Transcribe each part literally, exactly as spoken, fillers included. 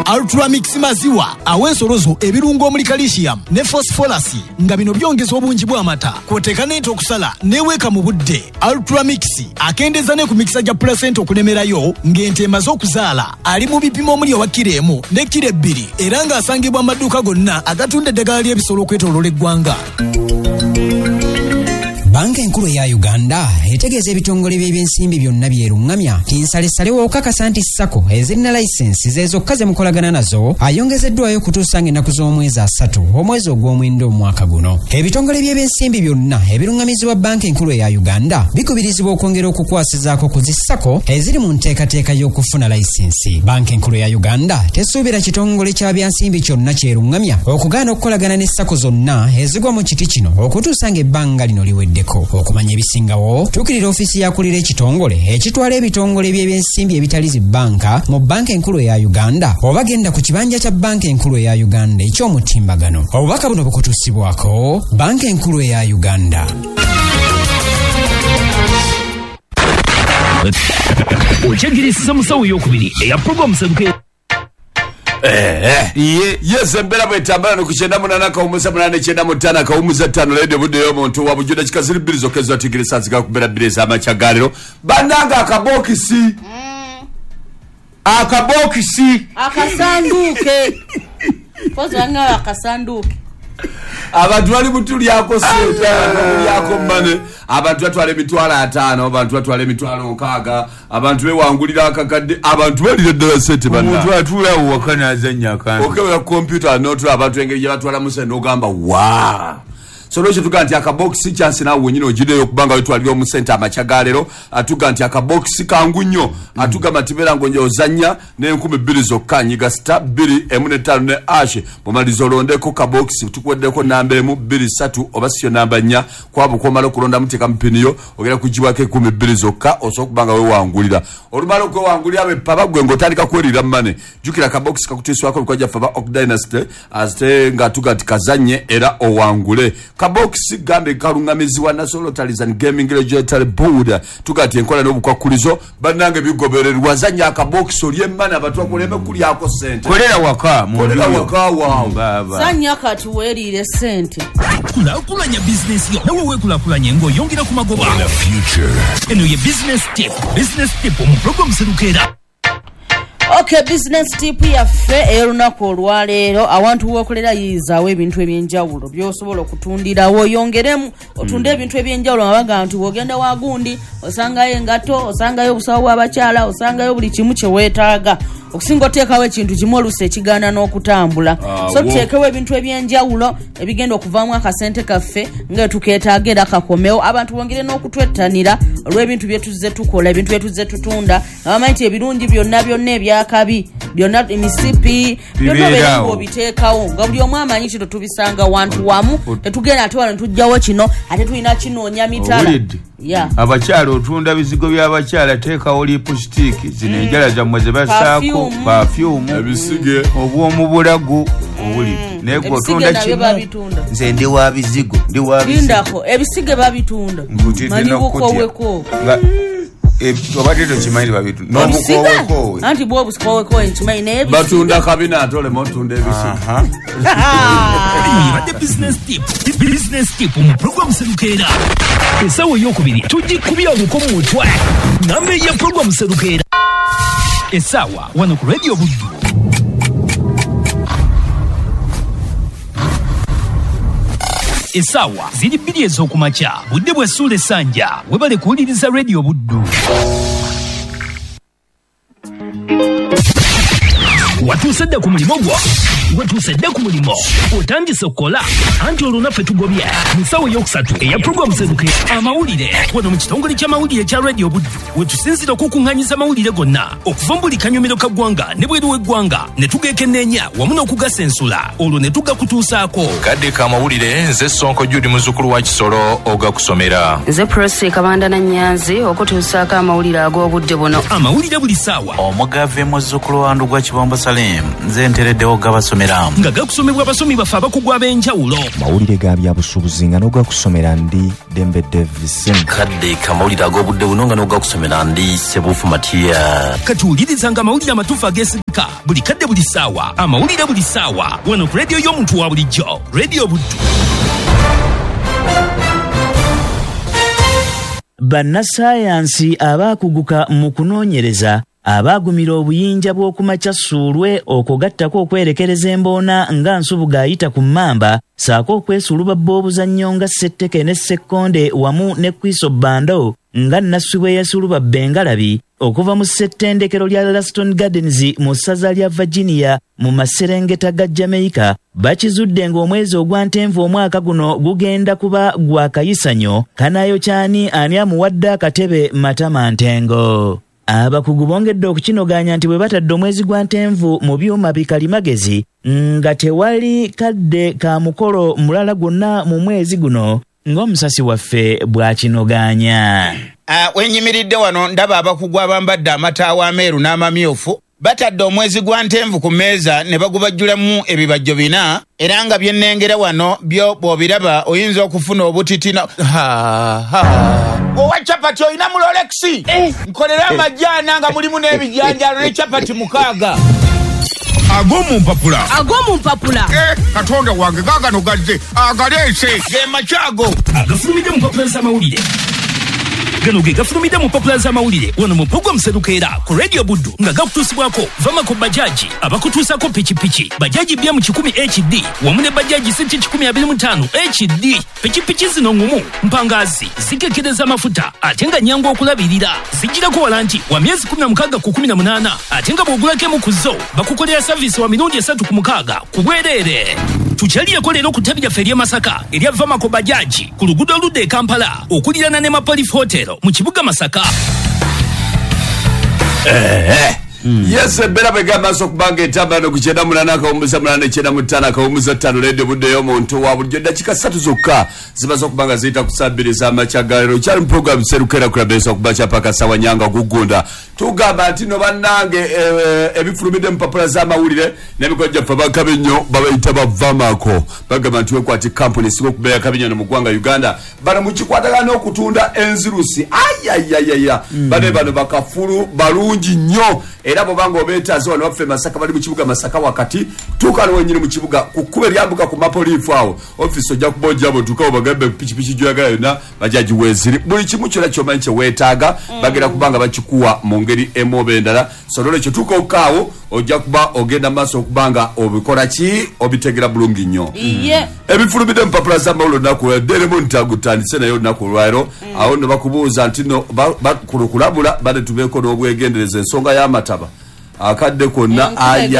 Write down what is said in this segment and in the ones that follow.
Ultramix maziwa awensolozo ebirungo omuli calcium ne phosphorus nga bino byongeza obungi bw'amata kw'oteeka n'ente okusala neweeka mu budde. Ultramix akendeeza ne ku mikisa gya placenta okulemerayo ng'ente emaze okuzaala. Ali mu bipimo omuli owa kilo emu ne kilo ebbiri era ng'asangibwa amaduuka gonna agatunda eddagala ly'ebisolo okwetooloola eggwanga. Banka enkulu ya Uganda etegeeza ebitongole by'ebyensimbi byonna byerungamya nti nsalessale w'okakasa nti Sacco ezirina layisensi zezokka ze mukolagana nazo ayongezeddwayo kutuusa ng'ennaku z'omwezi asatu omwezi ogw'omwenda omwaka guno. Ebitongole by'ebyensimbi byonna ebirungamizibwa banka enkulu ya Uganda bikubirizibwa okwongera okukwasizaako ku zi Sacco eziri mu nteekateeka y'okufuna layisensi. Banka enkulu ya Uganda tesuubira kitongole kya byansimbi kyonna kyerungamya okugaana okukolagana ne Sacco zonna ezigwa mu kiti kino okutuusa ng'ebbanga lino liwedde. Okumanya ebisingawo tukirira ofisi yakulira ekitongole ekitwala ebitongole by'ebyensimbi ebitali zi banka mu banka enkulu ya Uganda oba genda ku kibanja kya banka enkulu ya Uganda eky'omutimbagano. Obubaka buno bukutuusibwako banka enkulu ya Uganda. Okyagirisa musawo y'okubiri eya program sebuke Eh, ye yeze mbera bwetambala no kuchenda munana ka umuza munane chenda mutana ka umuza tano lede bude yo muntu wa bujuda chikaziri bilizo kezo atigirisa zika kubera bileza amachagalero bananga akabokisi mm. akabokisi akasanduke pozanga akasanduke abantu bali mutuli yako seta mutuli yako mane abantu batwale mitwala atano abantu batwale mitwalo nkaga abantu be wangulira akakadde abantu bali ddala sete bana omuntu atula wakana azanya kan okebera computer notu abantu engeri yabatwala musa n'ogamba wa so lwekyo tuga nti akaboksi chance nawe wenyine ogireyo kubanga wetwalira mu center amachagalero atuga nti akaboksi kangu nnyo atuga matibera ngo nyo ozanya n'enkumi bbiri zokka nyiga star bbiri emu ne ttaano ne ashe mumalizo olondeko kaboksi tukweddeko namba emu bbiri ssatu oba siyo namba nnya kwabo komala okulonda muteeka mpiniyo ogera kugibwako ekumi bbiri zokka osobola kubanga we wangulira olumala okwewangulira be papa gwe ng'otandika kwerira mmane jukira akaboksi kakuteeswako bikwaja faba ok dynasty azite ng'atuga nti kazanye era owangule kaboksi gambe kalungamiziwa National Talizan Gaming Regulatory Board tukati enkola n'obukwakulizo banange bigobererwa zanya akaboksi olyemmana abatwa kuleme kuli ako sente kolera waka mu kolera waka wao baba zanya kati werire sente kula kulanya business yo nawe wekulakulanya ngo yongera ku magoba in the future eno ye business tip business tip mu program serukera. Okay, business tip yaffe erunaku olwaleero awantu wokolera yizaawo ebintu ebyenjawulo byosobola okutundirawo yongeremu otunde ebintu ebyenjawulo abaga nti wogenda wagundi osangayo engato osangayo obusawo bw'abakyala osangayo buli kimu kye weetaaga okusinga oteekawo ekintu kimu oluusi ekigaana n'okutambula uh, so tuteekewo ebintu ebyenjawulo ebigenda okuvaamu akasente kaffe nga tukeetaaga era kakomewo abantu bongere n'okutwettanira olw'ebintu bye tuzze tukola ebintu bye tuzze tutunda abamanyi nti ebirungi byonna byonna ebyakabi byonna emisipi byonna bera ng'obiteekawo nga buli omu amanyi kino tubisanga wantu wamu tetugenda ate wano tujjawo kino ate tulina kinoonya mitala yeah. Abakyala otunda bizigo by'abakyala teekawo lipstick zino mm. enjala zammwe ze bassaako perfume ebisige obwomu bulago obuli mm. naye gwe otunda kimu nze ndi wa bizigo ndi wa bizigo ebisige babitunda manibukoweko nga obadde tokimanyi babitu n'obukoweko anti bwo obukoweko nkimanyi naye batunda kabina atole motunda ebisige ibadde business tip business tip mu program serukera esawo y'okubiri tugikubya obuko mu mutwe namba ya program serukera esawa wano ku radio Buddu. Esawa ziri bbiri ez'okumakya budde bwe Sule Sanja webale kuwuliriza radio Buddu. Watuusedde ku mulimo gwo watuusedde ku mulimo otandise okukola anti olwo naffe tugobye mu nsawo y'okusatu eya program serukera amawulire wano mu kitongole ky'amawulire kya radio Buddu wetusinzira okukuŋŋaanyiza amawulire gonna okuva mu buli kanyomero ka ggwanga ne bweru w'eggwanga ne tugeekenneenya wamu n'okugasensula olwo ne tugakutuusaako kadde ka amawulire nze Sonko Judy muzzukulu wa Kisoro ogakusomera nze Prosi Kabanda na Nyanzi okutuusaako amawulire ag'obudde buno amawulire buli ssaawa omugave muzzukulu wa Ndugwa Kibombo Sale kale nze ntereddewo gabasomera nga gakusomebwa abasomi baffe abakugwa ab'enjawulo. Mawulire ga byabusuubuzi nga n'ogakusomera ndi Dembe Davis. kadde kamawulire ag'obudde buno nga n'ogakusomera ndi Sebufu Matiya. Katuwulirizanga amawulire amatuufu ageesigika buli kadde buli ssaawa, amawulire buli ssaawa wano ku rediyo y'omuntu wa bulijjo, rediyo Buddu. Bannassaayansi abaakuguka mu kunoonyereza abaagumira obuyinja bw'okumakya Ssuulwe okugattako okwerekereza emboona nga Nsubuga ayita ku mmamba saako okwesulubabba obuzannyo nga Ssetteke ne Ssekkonde wamu ne Kwiso Bando nga Nassibwe yesulubabba Engalabi okuva mu ssettendekero lya Laston Gardens mu ssaza lya Virginia mu maserengeta ga Jamaica bakizudde ng'omwezi ogwa Ntenvu omwaka guno gugenda kuba gwa kayisanyo kanayo kyani ani amuwadde akatebe Matama Ntengo. Abakugu bongedde okukinoganya nti bwe batadde omwezi gwa Ntenvu mu byuma bikalimagezi nga tewali kadde ka mukolo mulala gwonna mu mwezi guno ng'omusasi waffe bw'akinoganya. Uh, wenyimiridde wano ndaba abakugu abambadde amataawo ameeru n'amamyufu batadde omwezi gwa Ntenvu ku mmeeza ne bagubajjulamu ebibajjo bina era nga byennengera wano byo bw'obiraba oyinza okufuna obutitina. Owa chapati oyina mu Rolex eh. Nkolera amajjaana nga mulimu n'ebijanjalo ne chapati mukaaga agomu mpapula agomu mpapula eh katonda wange gagano gazze agaleese ge machago agafulumidde mu mpapula z'amawulire. Gano ge gafulumidde mu mpapula z'amawulire wano mu Pogwa Muserukeera ku Radio Buddu nga gakutuusibwako Vamako bajaji abakutuusako pikipiki bajaji bya mu kikumi H D wamu ne bajaji siti kikumi abiri mu ttaano H D. Pikipiki zino ngumu mpangazi zikekereza amafuta ate nga nyangu okulabirira zijirako walanti wa myezi kumi na mukaaga ku kumi na munaana ate nga bw'ogulako emu ku zo bakukolera savisi wa mirundi esatu ku mukaaga ku bwereere. Tukyalirako leero ku ttabi lyaffe ery'e Masaka erya Vamako bajaji ku luguudo oludda e Kampala okulirana ne Mapolif Hotel mu kibuga Masaka. Eh Mm. Yes, bera bega maso kubanga etamba no kuchenda mulana akawumuza mulana echenda mutana akawumuza ttano Radio Buddu y'omuntu wa bulijjo dakika ssatu zokka zibaza okubanga ziyita kusabiriza amakyagalo kyali mu program Serukera kulabesa okubacha paka sawa nyanga kugunda tugamba nti no bannange ebifulumidde mu mpapula z'amawulire n'ebikojja ffe bakabinyo babayita ba Vamako bagamba nti wekwati company siko kubeera kabinyo no mu ggwanga Uganda bano mu kikwatagana okutunda enzirusi ayayayaya mm. bane bano bakafulu balungi nnyo era bobanga obetazo wano waffe Masaka bali mu kibuga Masaka wakati tukano wenyine mu kibuga kukube lyambuka ku Mapolifu awo office ojja kubojja bo tukawo bagambe pichipichi jyagala yona bajaji weziri buli kimu kyona kyomanyi kye weetaaga mm. bagera kubanga bakikuwa mu ngeri emobe endala so lolo kyo tuko kawo ojja kuba ogenda maaso okubanga obikola ki obitegera bulungi nnyo yeah. ebifulumidde mu mpapula z'amawulire olunaku deremo ntagutandise nayo olunaku olwaliro mm. awo ne bakubuuza nti no bakulukulabula bade tubeeko n'obwegendereza ensonga y'amataba akadde konna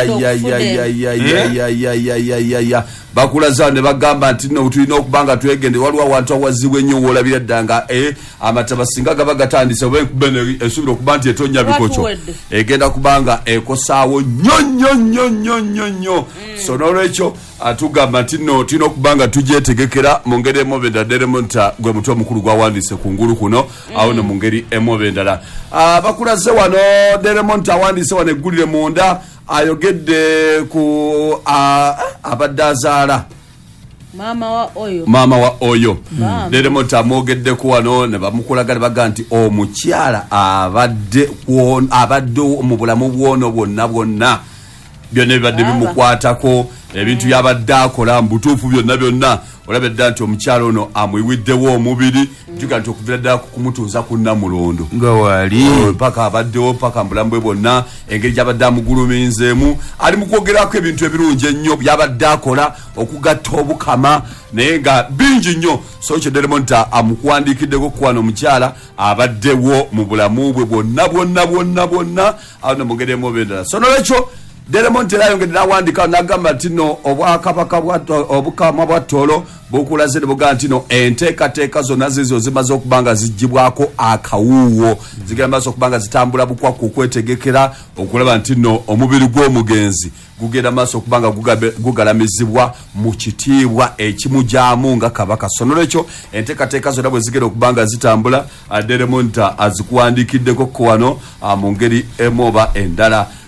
ayayayayayayayayayayaya bakulaza ne bagamba nti no tulina okubanga twegende waliwo awantu awaziwe nnyo woolabira ddanga eh amataba singa gaba gatandise oba enkubene esubira okuba nti etonya bikocho egenda kubanga ekosaawo nnyo nnyo nnyo nnyo nnyo nnyo so n'olwekyo atugamba nti no tulina okubanga tugyetegekera mu ngeri emobe endala deremonta gwe mutwe omukulu gwawandise ku ngulu kuno awo ne mu ngeri emobe endala bakulaze wano deremonta awandise wano eggulire munda ayogedde ku abadde azaala mama wa oyo mama wa oyo mm. Lere mota mogedde ku wano ne bamukulaga baga nti omukyala abadde abadde mu bulamu bwono bwonna bwonna byonna bibadde bimukwatako ebintu yabadde akola mbutuufu byonna byonna olabedda nti omukyala ono amwiwiddewo omubiri njuga nti okuvira ddala kumutuuza ku Namulondo nga wali paka abaddewo paka mbulamu bwe bwonna engeri gyabadde amuguluminzeemu ali mu kwogerako ebintu ebirungi ennyo byabadde akola okugatta obukama naye nga bingi nnyo so kyo deremo nti amukuwandiikiddeko kuwana omukyala abaddewo mu bulamu bwe bwonna bwonna bwonna bwonna awo ne mugere emobe endala so nolwekyo Deremonte ayongedde n'awandika n'agamba nti no obwakabaka obukama bwa Toolo bukulaze ne buga nti no enteekateeka zonna zizo zimaze okubanga ziggyibwako akawuuwo zigenda maaso okubanga zitambula bukwaku okwetegekera okulaba nti no omubiri gw'omugenzi gugenda maaso okubanga gugalamizibwa mu kitiibwa ekimujaamu nga kabaka so nolwekyo enteekateeka zonna bwe zigenda okubanga zitambula Deremonte azikuwandiikiddeko ko wano mu ngeri emu oba endala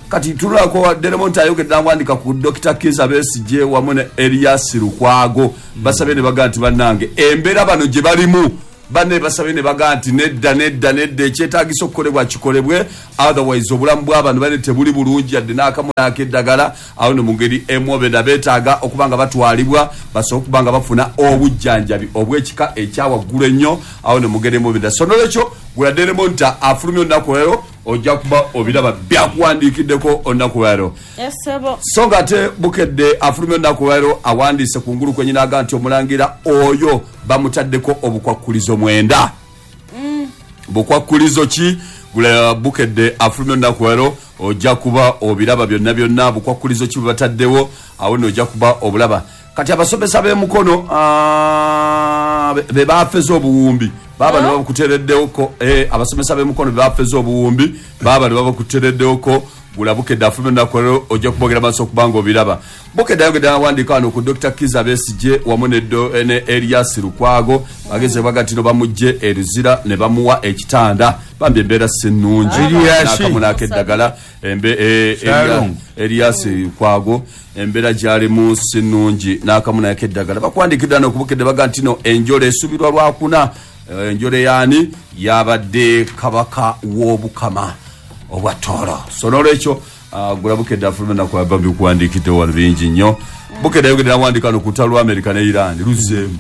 kati tulako Delemonte ayogedde n'awandika ku Dokita Kizza Besigye wamu ne Elias Lukwago basabye ne baga nti bannange embeera bano gye balimu banne basabye ne baga nti nedda nedda nedda ekyetaagisa okukolebwa kikolebwe otherwise obulamu bw'abantu bane tebuli bulungi yadde n'akamu n'akeddagala awo ne mu ngeri emu obenda beetaaga okuba nga batwalibwa basobola okuba nga bafuna obujjanjabi obw'ekika ekyawaggulu ennyo awo ne mu ngeri emu obenda so nolwekyo gula Delemonte afulumya olunaku leero ojja kuba obiraba byakuwandiikiddeko olunaku leero so nga ate Bukedde afulumya olunaku leero awandiise ku ngulu kwenyina aga nti omulangira oyo bamutaddeko obukwakkulizo mwenda mm. bukwakkulizo ki gula Bukedde afulumya olunaku leero ojja kuba obiraba byonna byonna bukwakkulizo ki bwebataddewo awo nojja kuba obulaba kati abasomesa b'emukono be baafeza obuwumbi baba ne babukutereddeko eh abasomesa b'emukono be baafeza obuwumbi baba ne babukutereddeko gula Bukedde afulumya olunaku leero ojja kubogera maaso okubanga obiraba Bukedde ayogedde n'awandika wano ku Dokita Kizza Besigye wamu ne Elias Lukwago bageze bagatino bamugje eruzira ne bamuwa ekitanda bambi embeera sinnungi n'akamu n'akeddagala Elias Lukwago embeera gyalimu sinnungi n'akamu n'akeddagala bakuwandiikidde no ku Bukedde baga nti no enjole esubirwa lwakuna enjole yaani yabadde kabaka w'obukama obwa Tooro so nolwekyo gula Bukedde afulumya olunaku leero bikuwandiikidde wano bingi nnyo Bukedde ayogedde n'awandiika no ku lutalo lwa Amerika ne Iran luzeemu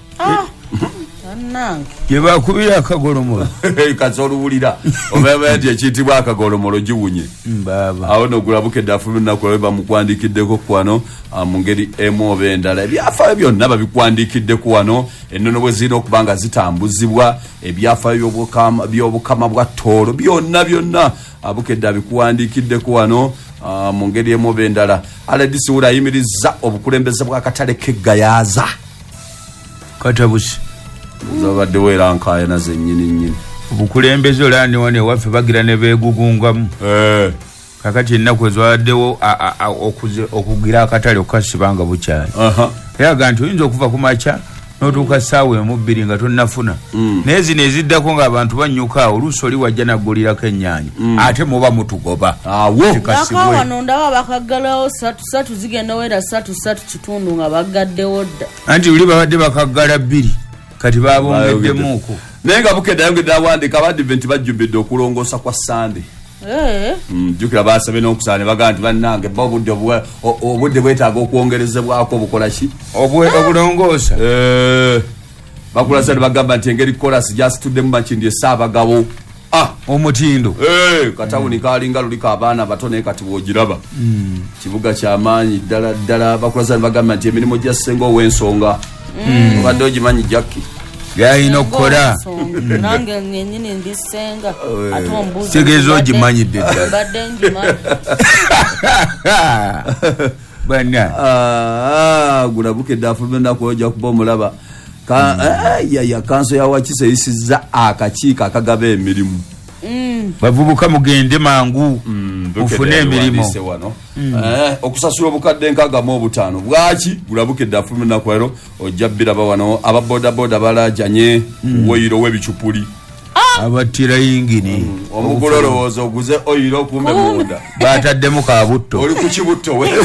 gye bakubira akagolomolo kazi oluwulira oba nti ekiyitibwa akagolomolo giwunye awo nogula Bukedde afulumya olunaku leero bamukuwandiikiddeko ku wano mu ngeri emu oba endala ebyafaayo byonna babikuwandiikiddeko wano ennono bwe zirina okuba nga zitambuzibwa ebyafaayo by'obukama bwa Tooro byonna byonna Bukedde abikuwandiikiddeko wano mu ngeri emu oba endala Aledisi Wula ayimirizza obukulembeze bw'akatale k'eggayaaza katabusi zabaddewo era nkaayana zennyini nnyini obukulembeze olani wane waffe bagira ne beegugungamu kakati ennaku ezwaddewo okugira akatale okukasibanga bukyali eraga nti oyinza okuva ku makya n'otuuka ssaawa emu bbiri nga tonnafuna naye zino eziddako ng'abantu banyuka oluusi oli wajja naggulirako ennyaanya ate muba mutugoba awowano ndaba bakaggalawo satu satu zigenda wera satu satu kitundu nga baggaddewo dda anti luli babadde bakaggala bbiri kati babongeddemuuko naye nga Bukedde ayongedde awandika abadiventi bajjumbidde okulongoosa kwa Sande jjukira baasabye n'okusaana ne bagaa nti bannange ba obudde bwetaaga okwongerezebwako obukola ki obulongoosa bakulasa ne bagamba nti engeri kolasi gyasituddemu makindi esaabagabo omutindo katawuni kalinga luliko abaana bato naye kati bwogiraba kibuga kyamaanyi ddala ddala bakulasa ne bagamba nti emirimu gya ssenga ow'ensonga obadde ogimanyi Jackie yalina okukola nange nyenyini ndisenga ate ombuzi tegeeza ogimanyidde badde ngimanyi bana gula Bukedde afulumya olunaku ojja kuba omulaba yaya kanso ya Wakiso eyisizza akakiiko akagaba emirimu bavubuka mugende mangu mufune emirimu okusasula obukadde nkaaga mu obutaano bwaki gula Bukedde afulumya olunaku leero ojja biraba wano ababodaboda balajanye woyiro w'ebicupuli abattira yingini omugula olowooza oguze oyiro okumbe munda bataddemu kabutto oli ku kibutto we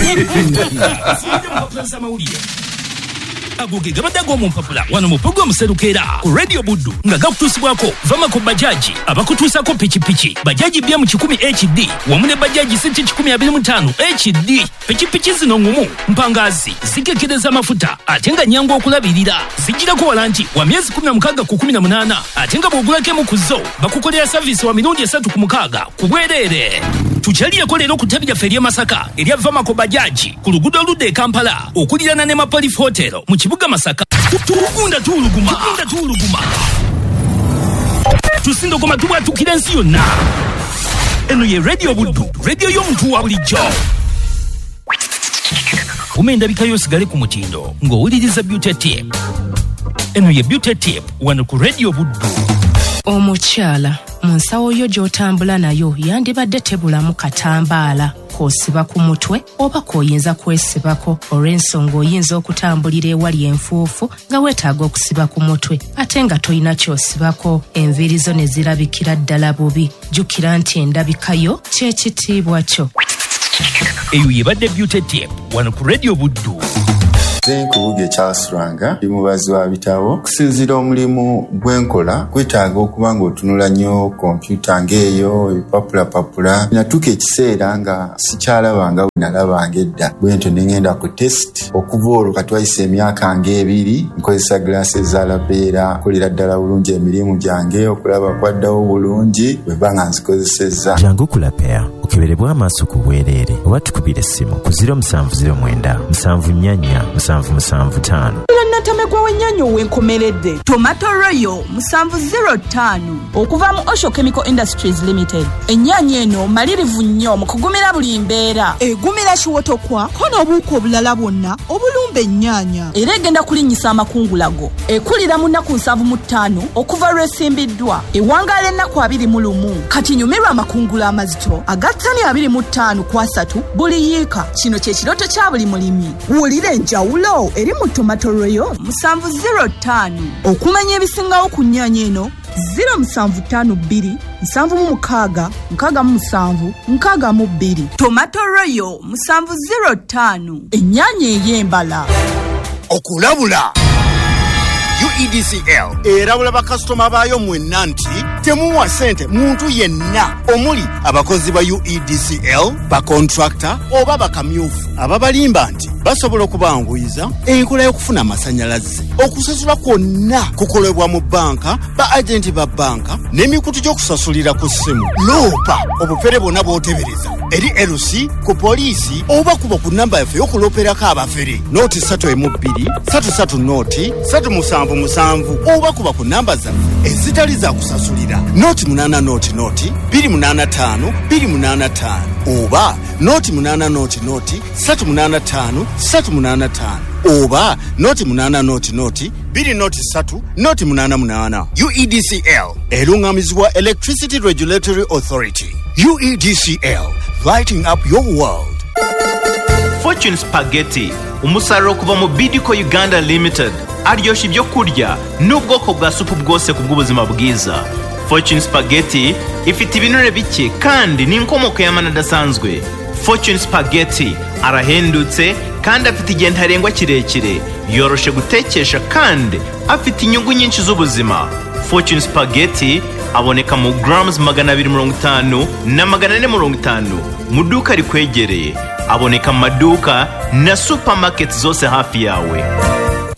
agoge gabadde ag'omumpapula wano mu pulogulaamu Serukeera ku Radio Buddu nga gakutuusibwako Vamako bajaji abakutuusako pikipiki bajaji bya mu kikumi H D wamu ne bajaji siti kikumi abiri mu ttaano H D pikipiki zino ngumu mpangazi zikekereza amafuta ate nga nnyangu okulabirira zigirako walanti wa myezi kumi na mukaaga ku kumi na munaana ate nga bw'ogulako emu ku zo bakukolera saviisi wa mirundi esatu ku mukaaga ku bwereere tukyalirako leero ku ttabi lyaffe ery'e Masaka erya Vamako bajaji ku luguudo oludda e Kampala okulirana ne Mapolif Hotel mu kibuga Masaka tugunda tuuluguma tugunda tuuluguma tusindogoma tubwatukira ensi yonna eno ye Radio Buddu radio y'omuntu wa bulijjo umendabika yosigale ku mutindo ng'owuliriza Beauty Tip eno ye Beauty Tip wano ku Radio Buddu. Omukyala mu nsawo yo gy'otambula nayo yandibadde tebulamu katambaala k'osiba ku mutwe oba k'oyinza kwesibako olw'ensonga oyinza okutambulira ewali enfuufu nga weetaaga okusiba ku mutwe ate nga toyina ky'osibako enviiri zo ne zirabikira ddala bubi. Jjukira nti endabika yo ky'ekitiibwa kyo. eyo yebadde beauty tip wano ku radio buddu. Zenkubuge Charles ndi mubazi wa bitabo. Kusinziira omulimu gwenkola kwetaaga okuba ng'otunula nnyo kompyuta ng'eyo ebipapula papula. Natuuka ekiseera nga sikyalabanga we nalabanga edda. Bwe ntyo ne ngenda ku test. Okuva olwo kati wayise emyaka ng'ebiri nkozesa glasses za labeera nkolera ddala bulungi emirimu gyange okulaba kwaddawo bulungi bwe bba nga nzikozesezza. Jangu kulapea okeberebwa amaaso ku bwereere oba tukubira essimu ku zero musanvu zero mwenda musanvu nnyanya musanvu musanvu ttaano. Natamegwa w'ennyanyi ow'enkomeredde Tomato Royal musanvu zero ttaano okuva mu Osho Chemical Industries Limited. Ennyanyi eno malirivu nnyo mu kugumira buli mbeera. Egumira kiwotokwa ko n'obuuka obulala bwonna obulumba ennyaanya. Era egenda kulinnyisa amakungulago. Ekulira mu nnaku nsanvu mu ttaano okuva lw'esimbiddwa. Ewangaala ennaku abiri mu lumu. Kati nyumirwa amakungula amazito aga ttani abiri mu ttaano ku asatu buli yiika. Kino kye kiroto kya buli mulimi. Wulira enjawulo eri mu Tomato Royal musanvu zero ttaano. Okumanya ebisingawo ku nnyaanya eno zero musanvu ttaano bbiri nsanvu mu mukaaga nkaaga mu musanvu nkaaga mu bbiri. Tomato Royal musanvu zero ttaano. Ennyaanya ey'embala. Okulabula U E D C L erabula bakasitoma baayo mwenna nti temuwa ssente muntu yenna omuli abakozi ba U E D C L bakontrakta oba bakamyufu ababalimba nti basobola okubanguyiza enkola y'okufuna amasanyalaze. Okusasula kwonna kukolebwa mu banka ba agenti ba banka n'emikutu gy'okusasulira ku ssimu. Loopa obufere bwonna bw'otebereza eri L C ku poliisi oba kuba ku nnamba yaffe y'okulooperako abafere nooti ssatu emu bbiri ssatu ssatu nooti ssatu musanvu musanvu oba kuba ku nnamba zaffe ezitali za kusasulira nooti munaana nooti nooti bbiri munaana ttaano bbiri munaana ttaano oba nooti munaana nooti nooti ssatu munaana ttaano ssatu munaana ttaano oba nooti munaana nooti nooti bbiri nooti ssatu nooti munaana munaana. U E D C L erungamizibwa Electricity Regulatory Authority. U E D C L, lighting up your world. Fortune Spaghetti umusaruro kuva mu Bidco Uganda Limited aryoshya ibyo kurya n'ubwoko bwa supu bwose ku bw'ubuzima bwiza. Fortune Spaghetti ifite ibinure bike kandi n'inkomoko y'amana adasanzwe. Fortune Spaghetti arahendutse kandi afite igihe ntarengwa kirekire, yoroshe gutekesha kandi afite inyungu nyinshi z'ubuzima. Fortune Spaghetti aboneka mu grams magana abiri mirongo itanu na magana ane mirongo itanu mu duka rikwegereye. Aboneka mu maduka na supermarket zose hafi yawe.